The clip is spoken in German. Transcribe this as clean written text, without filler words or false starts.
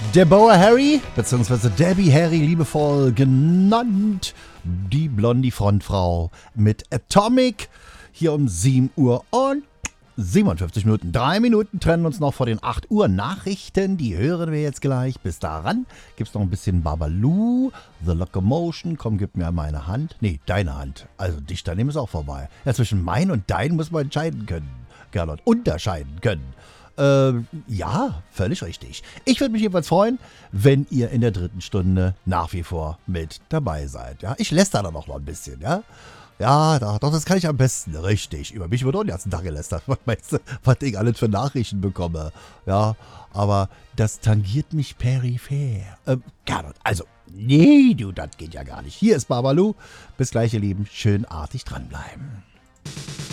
Der Bauer Harry, beziehungsweise Debbie Harry, liebevoll genannt, die blondie Frontfrau mit Atomic, hier um 7 Uhr und 57 Minuten. 3 Minuten trennen uns noch vor den 8 Uhr Nachrichten, die hören wir jetzt gleich. Bis daran gibt's noch ein bisschen Babalu, The Locomotion, komm, gib mir meine Hand. Nee, deine Hand, also dich daneben ist auch vorbei. Ja, zwischen mein und dein muss man entscheiden können, Gernot, unterscheiden können. Ja, völlig richtig. Ich würde mich jedenfalls freuen, wenn ihr in der dritten Stunde nach wie vor mit dabei seid. Ja, ich lästere da noch mal ein bisschen, ja. Ja, doch, das kann ich am besten. Richtig. Über mich wird auch den ganzen Tag gelästert. Was meinst du, was ich alles für Nachrichten bekomme? Ja, aber das tangiert mich peripher. Gernot, also, nee, du, das geht ja gar nicht. Hier ist Babalu. Bis gleich, ihr Lieben. Schön artig dranbleiben.